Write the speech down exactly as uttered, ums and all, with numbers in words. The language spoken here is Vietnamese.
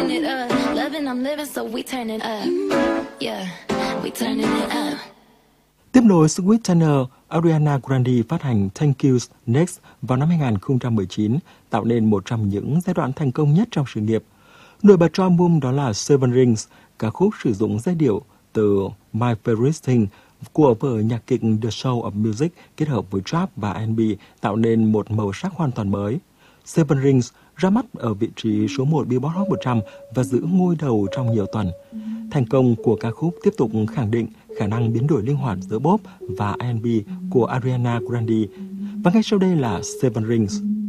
turning it up. Loving, I'm living, so we turn it up. Yeah, we turning it up. Tiếp nối Sweet Tenor, Ariana Grande phát hành Thank You Next vào năm hai không một chín, tạo nên một trong những giai đoạn thành công nhất trong sự nghiệp. Nổi bật cho album đó là Seven Rings, ca khúc sử dụng giai điệu từ My Favorite Thing của vở nhạc kịch The Sound of Music kết hợp với trap và R and B tạo nên một màu sắc hoàn toàn mới. Seven Rings ra mắt ở vị trí số một Billboard Hot một trăm và giữ ngôi đầu trong nhiều tuần. Thành công của ca khúc tiếp tục khẳng định khả năng biến đổi linh hoạt giữa pop và R and B của Ariana Grande. Và ngay sau đây là Seven Rings.